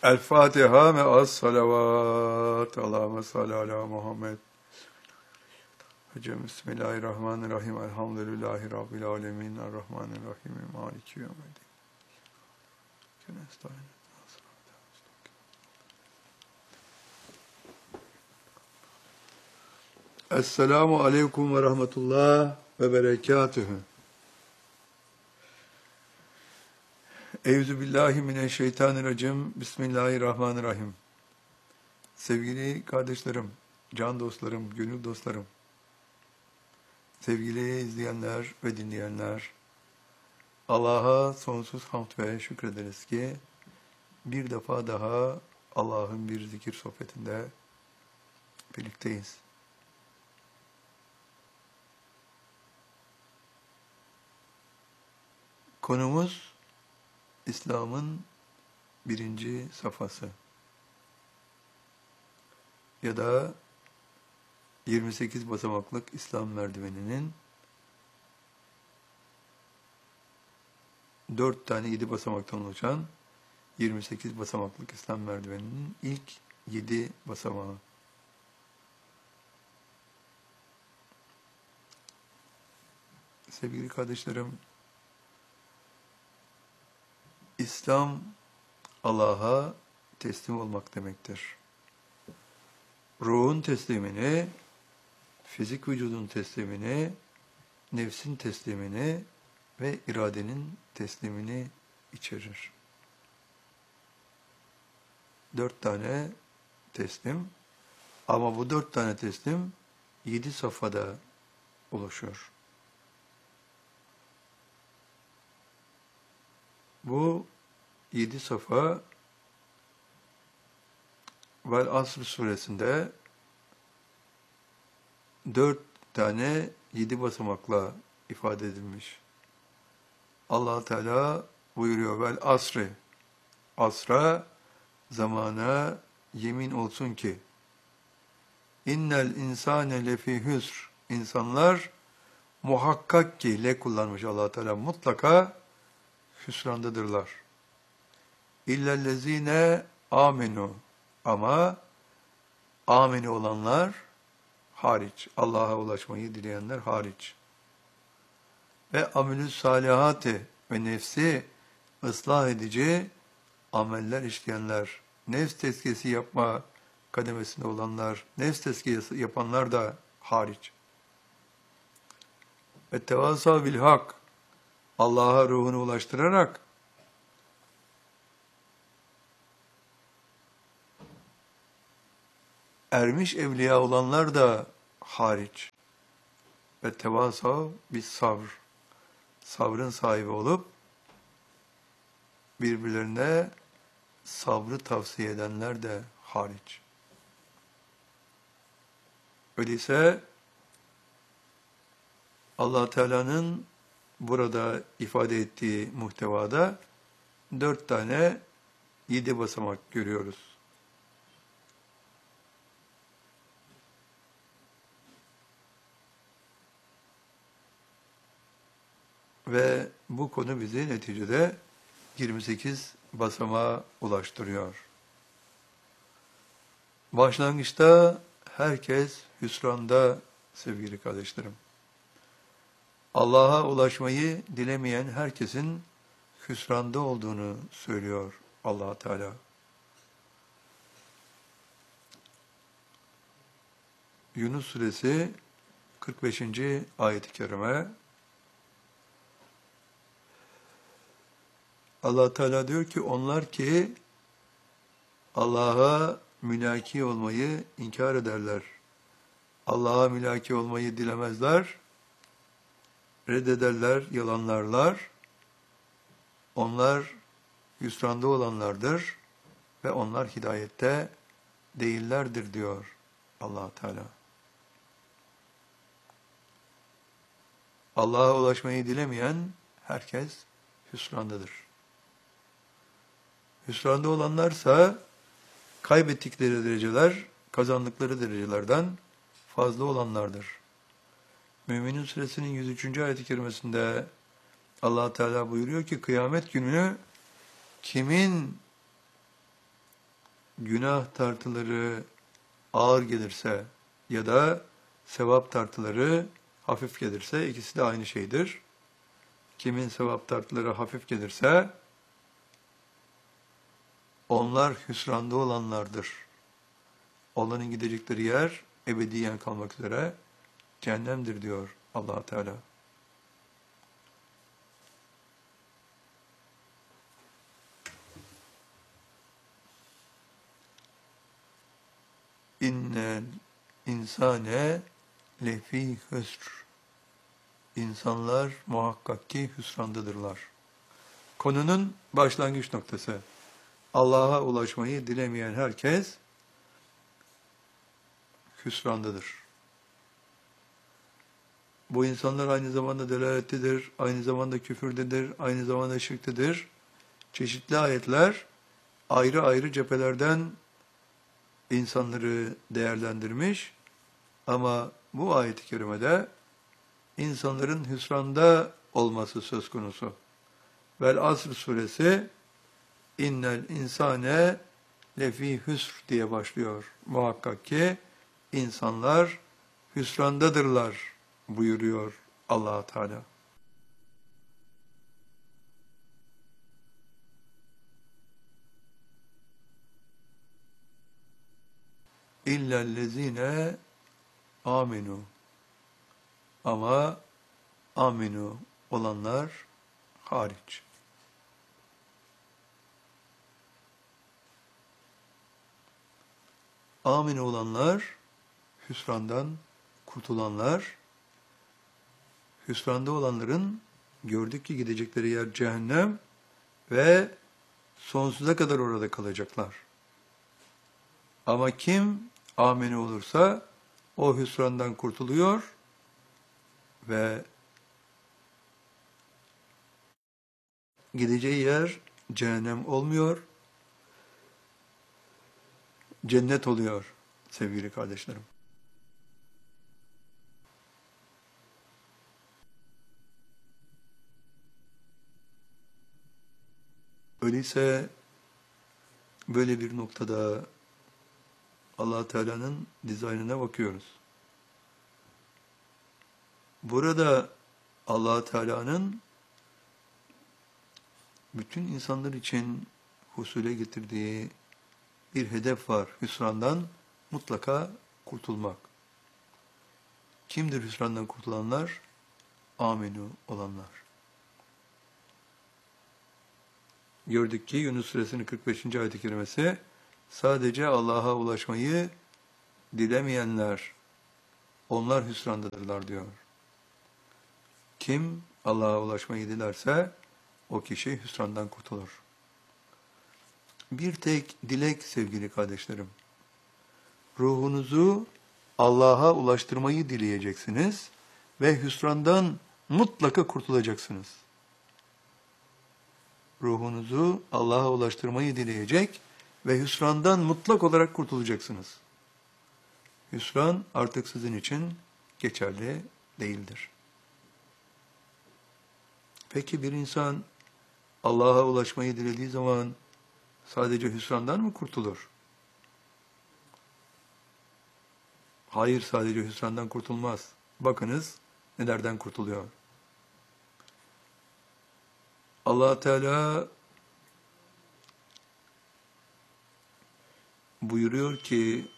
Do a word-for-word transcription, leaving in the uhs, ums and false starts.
El Fatiha ve az salavat. Allahümme salli ala Muhammed. Hocam Bismillahirrahmanirrahim. Elhamdülillahi Rabbil alemin. Errahmanirrahim. Maliki yevmiddin. Esselamu aleyküm ve rahmetullah ve berekatühü. Euzubillahimineşşeytanirracim. Bismillahirrahmanirrahim. Sevgili kardeşlerim, can dostlarım, gönül dostlarım, sevgili izleyenler ve dinleyenler, Allah'a sonsuz hamd ve şükrederiz ki bir defa daha Allah'ın bir zikir sohbetinde birlikteyiz. Konumuz İslam'ın birinci safhası ya da yirmi sekiz basamaklık İslam merdiveninin dört tane yedi basamaktan oluşan yirmi sekiz basamaklık İslam merdiveninin ilk yedi basamağı. Sevgili kardeşlerim, İslam, Allah'a teslim olmak demektir. Ruhun teslimini, fizik vücudun teslimini, nefsin teslimini ve iradenin teslimini içerir. Dört tane teslim, ama bu dört tane teslim yedi safhada oluşuyor. Bu yedi safa Vel Asr suresinde dört tane yedi basamakla ifade edilmiş. Allah Teala buyuruyor, Vel Asri, asra, zamana yemin olsun ki innel insane lefi hüsr, insanlar muhakkak ki, le kullanmış Allah Teala, mutlaka hüsrandadırlar. İllellezine amenu, ama ameni olanlar hariç, Allah'a ulaşmayı dileyenler hariç. Ve amelü salihati, ve nefsi ıslah edici ameller işleyenler, nefs tezkiyesi yapma kademesinde olanlar, nefs tezkiyesi yapanlar da hariç. Ve tevasa bil hak, Allah'a ruhunu ulaştırarak ermiş evliya olanlar da hariç. Ve tevasav bis sabr, sabrın sahibi olup birbirlerine sabrı tavsiye edenler de hariç. Öyleyse Allah Teala'nın burada ifade ettiği muhtevada dört tane yedi basamak görüyoruz. Ve bu konu bizi neticede yirmi sekiz basamağa ulaştırıyor. Başlangıçta herkes hüsranda sevgili kardeşlerim. Allah'a ulaşmayı dilemeyen herkesin hüsranda olduğunu söylüyor Allah Teala. Yunus suresi kırk beşinci ayet-i kerime. Allah Teala diyor ki, onlar ki Allah'a mülaki olmayı inkar ederler, Allah'a mülaki olmayı dilemezler, reddederler, yalanlarlar, onlar hüsranda olanlardır ve onlar hidayette değillerdir diyor Allah Teala. Allah'a ulaşmayı dilemeyen herkes hüsrandadır. Hüsranda olanlarsa kaybettikleri dereceler kazandıkları derecelerden fazla olanlardır. Mü'minin suresinin yüz üçüncü ayet-i kerimesinde Allah Teala buyuruyor ki, kıyamet günü kimin günah tartıları ağır gelirse ya da sevap tartıları hafif gelirse ikisi de aynı şeydir. Kimin sevap tartıları hafif gelirse onlar hüsranda olanlardır. Onların gidecekleri yer ebediyen kalmak üzere cehennemdir diyor Allah Teala. İnnel insane lefî hüsr. İnsanlar muhakkak ki hüsrandadırlar. Konunun başlangıç noktası. Allah'a ulaşmayı dilemeyen herkes hüsrandadır. Bu insanlar aynı zamanda delalettedir, aynı zamanda küfürdedir, aynı zamanda şirktedir. Çeşitli ayetler ayrı ayrı cephelerden insanları değerlendirmiş ama bu ayet-i kerimede insanların hüsranda olması söz konusu. Vel Asr suresi innel insane lefî hüsr diye başlıyor. Muhakkak ki insanlar hüsrandadırlar buyuruyor Allah Teala. İllellezine aminu. Ama aminu olanlar hariç. Amin olanlar, hüsrandan kurtulanlar, hüsranda olanların gördük ki gidecekleri yer cehennem ve sonsuza kadar orada kalacaklar. Ama kim amin olursa o hüsrandan kurtuluyor ve gideceği yer cehennem olmuyor, cennet oluyor sevgili kardeşlerim. Öyleyse böyle bir noktada Allah Teala'nın dizaynına bakıyoruz. Burada Allah Teala'nın bütün insanlar için husule getirdiği bir hedef var. Hüsrandan mutlaka kurtulmak. Kimdir hüsrandan kurtulanlar? Aminu olanlar. Gördük ki Yunus Suresinin kırk beşinci ayet-i kerimesi sadece Allah'a ulaşmayı dilemeyenler, onlar hüsrandadırlar diyor. Kim Allah'a ulaşmayı dilerse o kişi hüsrandan kurtulur. Bir tek dilek sevgili kardeşlerim. Ruhunuzu Allah'a ulaştırmayı dileyeceksiniz ve hüsrandan mutlaka kurtulacaksınız. Ruhunuzu Allah'a ulaştırmayı dileyecek ve hüsrandan mutlak olarak kurtulacaksınız. Hüsran artık sizin için geçerli değildir. Peki bir insan Allah'a ulaşmayı dilediği zaman sadece hüsrandan mı kurtulur? Hayır, sadece hüsrandan kurtulmaz. Bakınız nelerden kurtuluyor. Allah Teala buyuruyor ki